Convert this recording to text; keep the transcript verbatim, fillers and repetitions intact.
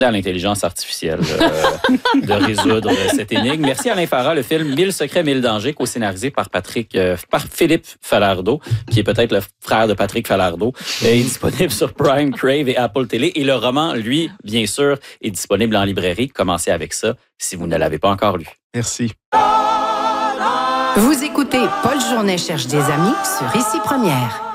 à l'intelligence artificielle euh, de résoudre cette énigme. Merci Alain Farah. Le film Mille secrets, mille dangers, co-scénarisé par Patrick, euh, par Philippe Falardeau, qui est peut-être le frère de Patrick Falardeau, est disponible sur Prime, Crave et Apple Télé. Et le roman, lui, bien sûr, est disponible en librairie. Commencez avec ça si vous ne l'avez pas encore lu. Merci. Vous écoutez Paul Journet cherche des amis sur Ici Première.